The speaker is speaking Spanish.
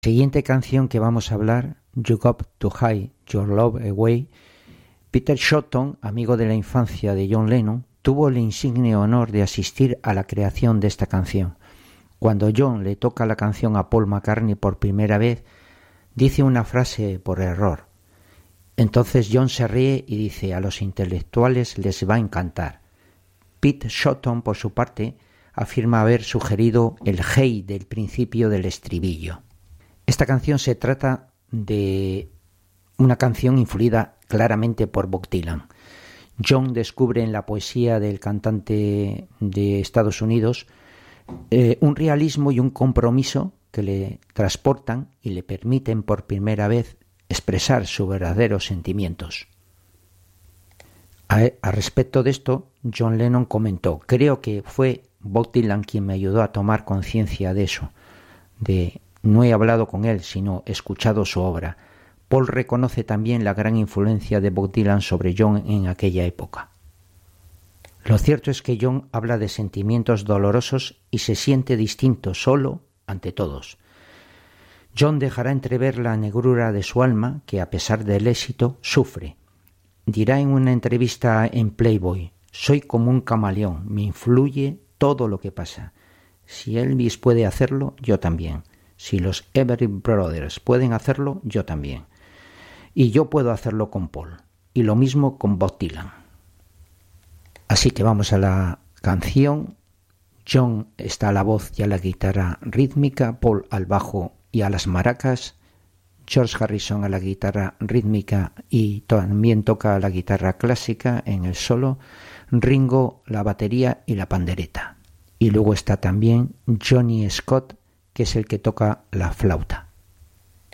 Siguiente canción que vamos a hablar, You Got to Hide Your Love Away. Peter Shotton, amigo de la infancia de John Lennon, tuvo el insigne honor de asistir a la creación de esta canción. Cuando John le toca la canción a Paul McCartney por primera vez, dice una frase por error. Entonces John se ríe y dice: a los intelectuales les va a encantar. Pete Shotton, por su parte, afirma haber sugerido el hey del principio del estribillo. Esta canción se trata de una canción influida claramente por Bob Dylan. John descubre en la poesía del cantante de Estados Unidos un realismo y un compromiso que le transportan y le permiten por primera vez expresar sus verdaderos sentimientos. A respecto de esto, John Lennon comentó: creo que fue Bob Dylan quien me ayudó a tomar conciencia de eso, no he hablado con él, sino escuchado su obra. Paul reconoce también la gran influencia de Bob Dylan sobre John en aquella época. Lo cierto es que John habla de sentimientos dolorosos y se siente distinto solo ante todos. John dejará entrever la negrura de su alma, que a pesar del éxito sufre. Dirá en una entrevista en Playboy: soy como un camaleón, me influye todo lo que pasa. Si Elvis puede hacerlo, yo también. Si los Everly Brothers pueden hacerlo, yo también. Y yo puedo hacerlo con Paul. Y lo mismo con Bob Dylan. Así que vamos a la canción. John está a la voz y a la guitarra rítmica, Paul al bajo y a las maracas, George Harrison a la guitarra rítmica y también toca la guitarra clásica en el solo, Ringo la batería y la pandereta. Y luego está también Johnny Scott, que es el que toca la flauta.